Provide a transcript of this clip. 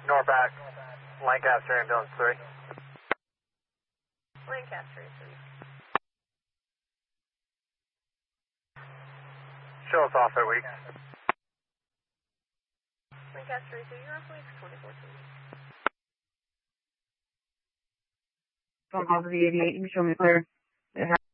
Norback, Lancaster Ambulance 3. Lancaster 3. Show us off at Weeks. Lancaster 3, you're off Weeks 2014. Phone call to the 88, you can show me clear.